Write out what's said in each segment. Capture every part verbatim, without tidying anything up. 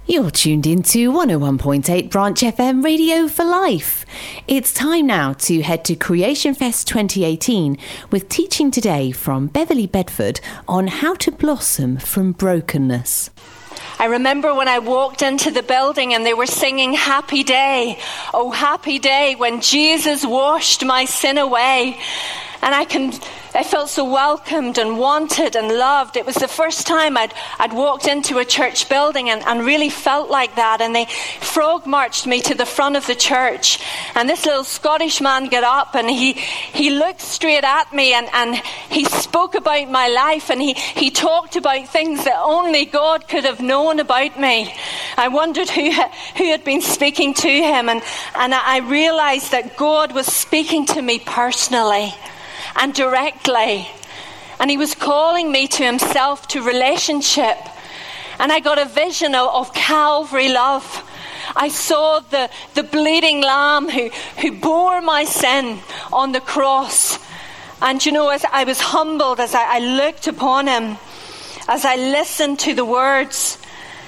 You're tuned into one oh one point eight Branch F M Radio for Life. It's time now to head to Creation Fest twenty eighteen with teaching today from Beverly Bedford on how to blossom from brokenness. I remember when I walked into the building and they were singing Happy Day, oh happy day when Jesus washed my sin away. And I can, I felt so welcomed and wanted and loved. It was the first time I'd, I'd walked into a church building and, and really felt like that. And they frog marched me to the front of the church. And this little Scottish man got up and he, he looked straight at me and, and he spoke about my life. And he, he talked about things that only God could have known about me. I wondered who, who had been speaking to him. And, and I realized that God was speaking to me personally and directly, and he was calling me to himself, to relationship. And I got a vision of, of Calvary love. I saw the, the bleeding lamb who, who bore my sin on the cross. And you know, as I was humbled, as I, I looked upon him, as I listened to the words,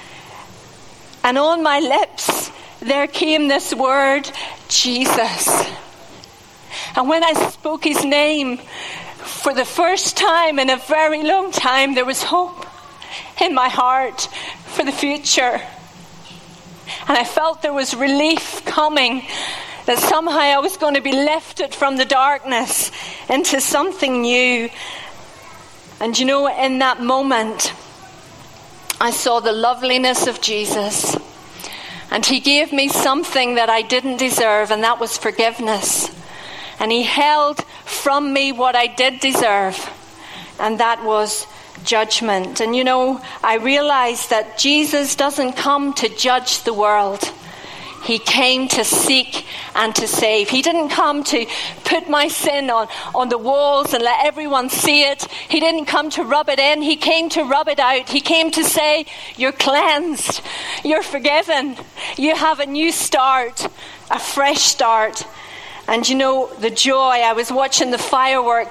and on my lips there came this word, Jesus. And when I spoke his name for the first time in a very long time, there was hope in my heart for the future. And I felt there was relief coming, that somehow I was going to be lifted from the darkness into something new. And you know, in that moment, I saw the loveliness of Jesus. And he gave me something that I didn't deserve, and that was forgiveness. And he held from me what I did deserve, and that was judgment. And you know, I realized that Jesus doesn't come to judge the world. He came to seek and to save. He didn't come to put my sin on, on the walls and let everyone see it. He didn't come to rub it in. He came to rub it out. He came to say, you're cleansed, you're forgiven, you have a new start, a fresh start. And you know, the joy, I was watching the firework